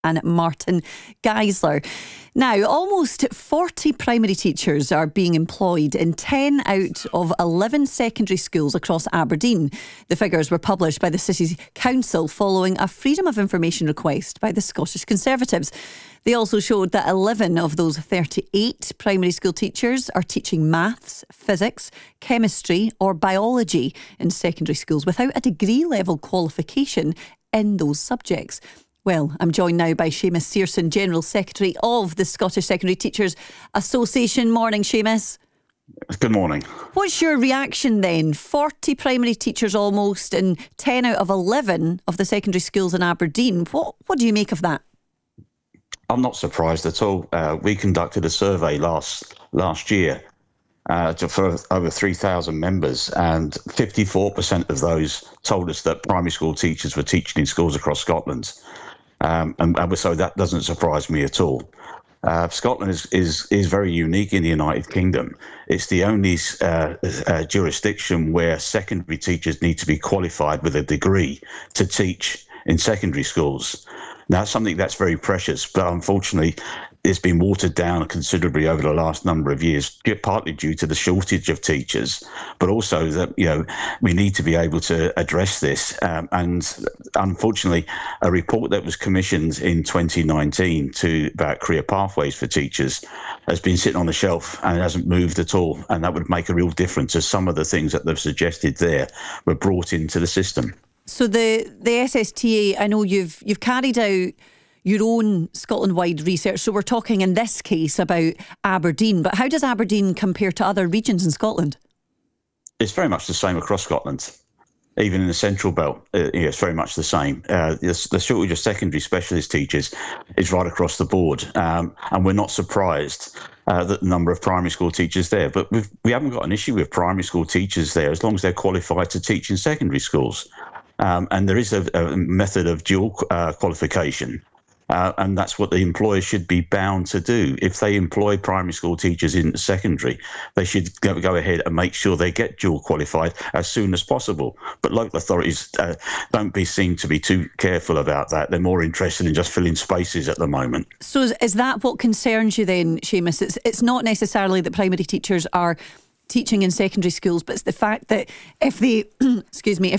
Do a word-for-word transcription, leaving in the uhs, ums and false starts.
and Martin Geisler. Now, almost forty primary teachers are being employed in ten out of eleven secondary schools across Aberdeen. The figures were published by the City's Council following a Freedom of Information request by the Scottish Conservatives. They also showed that eleven of those thirty-eight primary school teachers are teaching maths, physics, chemistry or biology in secondary schools without a degree level qualification in those subjects. Well, I'm joined now by Seamus Searson, General Secretary of the Scottish Secondary Teachers Association. Morning, Seamus. Good morning. What's your reaction then? forty primary teachers almost in ten out of eleven of the secondary schools in Aberdeen. What, what do you make of that? I'm not surprised at all. Uh, we conducted a survey last last year uh, to, for over three thousand members, and fifty-four percent of those told us that primary school teachers were teaching in schools across Scotland. Um, and, and so that doesn't surprise me at all. Uh, Scotland is, is is very unique in the United Kingdom. It's the only uh, uh, jurisdiction where secondary teachers need to be qualified with a degree to teach in secondary schools. Now, something that's very precious, but unfortunately, it's been watered down considerably over the last number of years, partly due to the shortage of teachers, but also that, you know, we need to be able to address this. Um, and unfortunately, a report that was commissioned in twenty nineteen to about career pathways for teachers has been sitting on the shelf and it hasn't moved at all. And that would make a real difference as some of the things that they've suggested there were brought into the system. So the, the S S T A, I know you've you've carried out your own Scotland-wide research. So we're talking in this case about Aberdeen. But how does Aberdeen compare to other regions in Scotland? It's very much the same across Scotland. Even in the Central Belt, uh, it's very much the same. Uh, the, the shortage of secondary specialist teachers is right across the board. Um, and we're not surprised uh, that the number of primary school teachers there. But we've, we haven't got an issue with primary school teachers there as long as they're qualified to teach in secondary schools. Um, and there is a, a method of dual uh, qualification. Uh, and that's what the employers should be bound to do. If they employ primary school teachers in secondary, they should go, go ahead and make sure they get dual qualified as soon as possible. But local authorities uh, don't be seen to be too careful about that. They're more interested in just filling spaces at the moment. So is, is that what concerns you then, Seamus? It's, it's not necessarily that primary teachers are teaching in secondary schools, but it's the fact that if they, excuse me, if